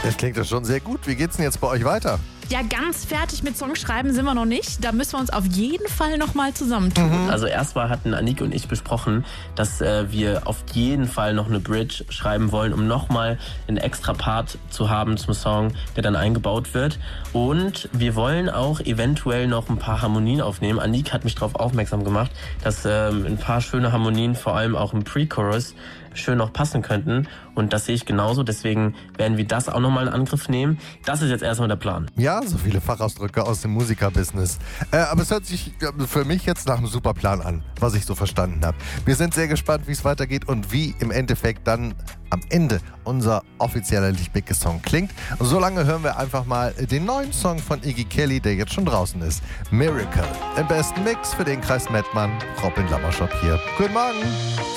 Das klingt ja schon sehr gut. Wie geht's denn jetzt bei euch weiter? Ja, ganz fertig mit Songschreiben sind wir noch nicht. Da müssen wir uns auf jeden Fall nochmal zusammentun. Also erstmal hatten Anik und ich besprochen, dass wir auf jeden Fall noch eine Bridge schreiben wollen, um nochmal einen extra Part zu haben zum Song, der dann eingebaut wird. Und wir wollen auch eventuell noch ein paar Harmonien aufnehmen. Anik hat mich darauf aufmerksam gemacht, dass ein paar schöne Harmonien, vor allem auch im Pre-Chorus, schön noch passen könnten. Und das sehe ich genauso. Deswegen werden wir das auch nochmal in Angriff nehmen. Das ist jetzt erstmal der Plan. Ja, so viele Fachausdrücke aus dem Musikerbusiness. Aber es hört sich für mich jetzt nach einem super Plan an, was ich so verstanden habe. Wir sind sehr gespannt, wie es weitergeht und wie im Endeffekt dann am Ende unser offizieller Lichtblicke-Song klingt. Und solange hören wir einfach mal den neuen Song von Iggy Kelly, der jetzt schon draußen ist. Miracle. Im besten Mix für den Kreis Mettmann. Robin Lammerschop hier. Guten Morgen.